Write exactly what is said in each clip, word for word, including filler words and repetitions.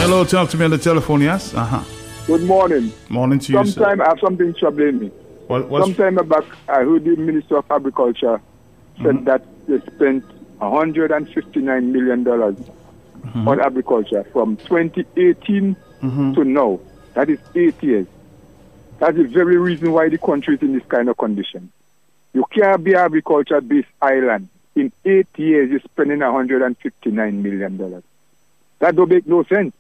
Hello, talk to me on the telephone, yes? Uh-huh. Good morning. Morning to you, Sometime sir. I have something troubling me. What, what's... Sometime back, I heard the Minister of Agriculture said mm-hmm. that they spent one hundred fifty-nine million dollars mm-hmm. on agriculture from twenty eighteen mm-hmm. to now. That is eight years. That's the very reason why the country is in this kind of condition. You can't be an agriculture-based island. In eight years, you're spending one hundred fifty-nine million dollars. That don't make no sense.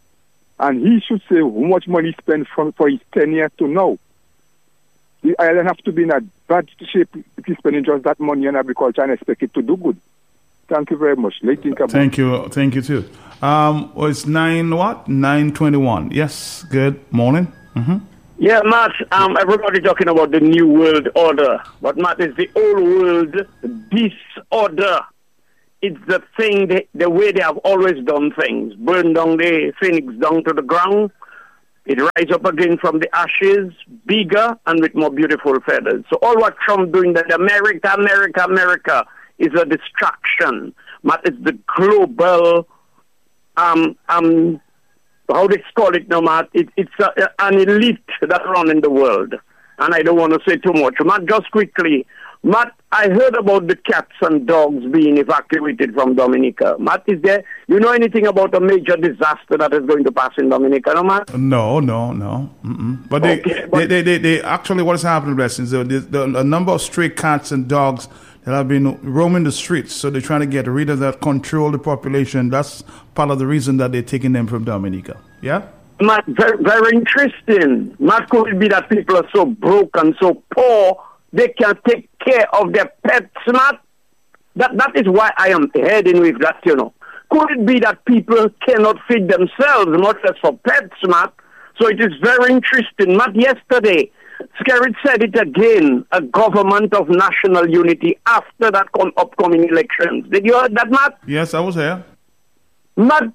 And he should say how much money he spent from, for his ten years to now. The island has to be in a bad shape if he's spending just that money on agriculture and expect it to do good. Thank you very much. Let's think about Thank you. Thank you, too. Um, well, it's nine what? nine twenty-one. Yes, good morning. Mm-hmm. Yeah, Matt, um, everybody talking about the new world order. But, Matt, it's the old world disorder. It's the thing, they, the way they have always done things. Burn down the phoenix down to the ground. It rise up again from the ashes, bigger and with more beautiful feathers. So all what Trump doing, that America, America, America, is a distraction. Matt, it's the global, um, um, how they call it now, Matt, it, it's a, an elite that run in the world. And I don't want to say too much. Matt, just quickly, Matt, I heard about the cats and dogs being evacuated from Dominica. Matt, is there, you know anything about a major disaster that is going to pass in Dominica, no, Matt? No, no, no. Mm-mm. But, they, okay, but they, they, they, they, actually, what is happening, Blessings, the, the, the, a number of stray cats and dogs that have been roaming the streets, so they're trying to get rid of that, control the population. That's part of the reason that they're taking them from Dominica. Yeah? Matt, very, very interesting. Matt, could it be that people are so broke and so poor, they can't take care of their pets, Matt? That, that is why I am heading with that, you know. Could it be that people cannot feed themselves, much less for pets, Matt? So it is very interesting. Matt, yesterday, Skerrit said it again, a government of national unity after that con- upcoming elections. Did you hear that, Matt? Yes, I was here. Matt,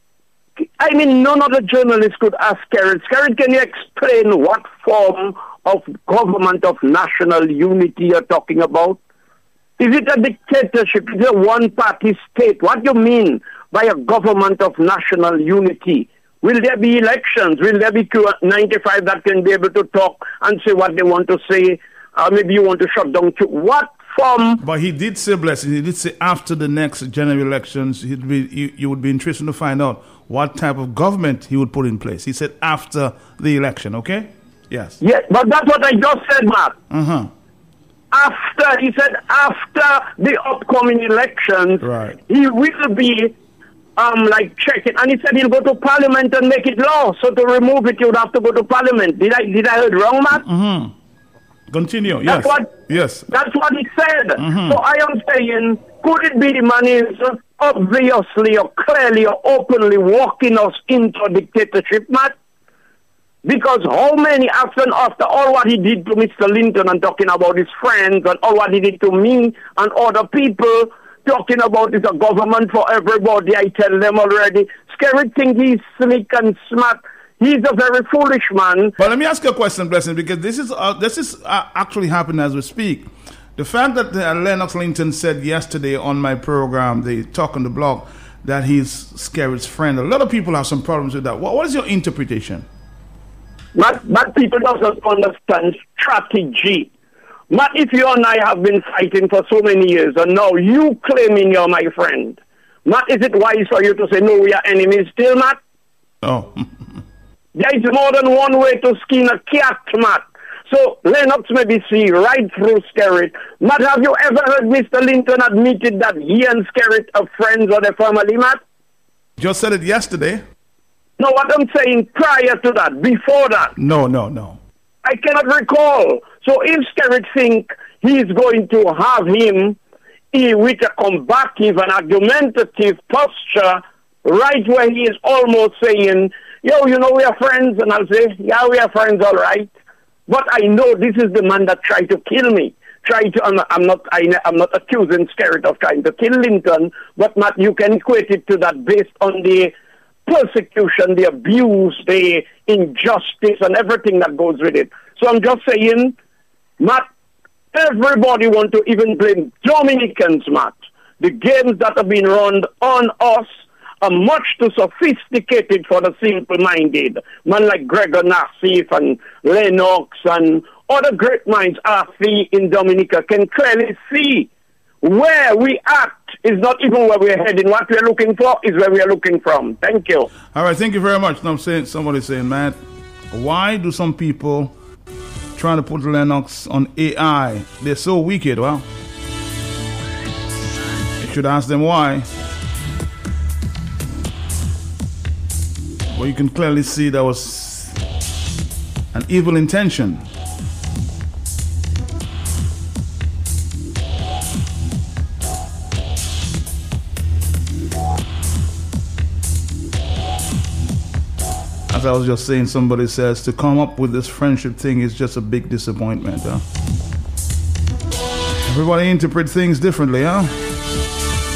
I mean, none of the journalists could ask Skerrit. Skerrit, can you explain what form of government of national unity you're talking about? Is it a dictatorship? Is it a one-party state? What do you mean by a government of national unity? Will there be elections? Will there be Q ninety-five that can be able to talk and say what they want to say? Uh, maybe you want to shut down Q. What form? But he did say, Blessing, he did say after the next general elections, he'd be, you, you would be interested to find out what type of government he would put in place. He said after the election, okay? Yes. Yeah, but that's what I just said, Matt. Uh-huh. After, he said after the upcoming elections, right. he will be um, like checking. And he said he'll go to Parliament and make it law. So to remove it, you would have to go to Parliament. Did I did I heard wrong, Matt? Mm-hmm. Continue, yes. That's what, yes. That's what he said. Mm-hmm. So I am saying, could it be the man is obviously or clearly or openly walking us into a dictatorship, Matt? Because how many, after, after all what he did to Mister Linton and talking about his friends and all what he did to me and other people, talking about it's a government for everybody, I tell them already. Skerrit think he's slick and smart. He's a very foolish man. But let me ask you a question, Blessing, because this is uh, this is uh, actually happening as we speak. The fact that uh, Lennox Linton said yesterday on my program, the Talk on the Block, that he's Skerrit's friend, a lot of people have some problems with that. What, what is your interpretation? But, but people don't understand strategy. But if you and I have been fighting for so many years, and now you claiming you're my friend, Matt, is it wise for you to say, no, we are enemies still, Matt? Oh. There is more than one way to skin a cat, Matt. So Lennox maybe see right through Skerrit. Matt, have you ever heard Mister Linton admitted that he and Skerrit are friends or their family, Matt? Just said it yesterday. No, what I'm saying prior to that, before that. No, no, no. I cannot recall. So if Skerrit think he's going to have him he, with a combative and argumentative posture, right where he is almost saying, yo, you know, we are friends, and I'll say, yeah, we are friends, all right. But I know this is the man that tried to kill me. Try to, I'm, I'm not, I, I'm not accusing Skerrit of trying to kill Linton, but Matt, you can equate it to that based on the persecution, the abuse, the injustice, and everything that goes with it. So I'm just saying, Matt, everybody want to even blame Dominicans, Matt. The games that have been run on us are much too sophisticated for the simple-minded. Men like Gregor Nassif and Lennox and other great minds, Arthur in Dominica, can clearly see where we act is not even where we're heading. What we're looking for is where we are looking from. Thank you. All right, thank you very much. Now I'm saying, somebody saying, Matt, why do some people trying to put Lennox on A I? They're so wicked. Well, you should ask them why. Well, you can clearly see there was an evil intention. As I was just saying, somebody says to come up with this friendship thing is just a big disappointment. Huh? Everybody interprets things differently, huh?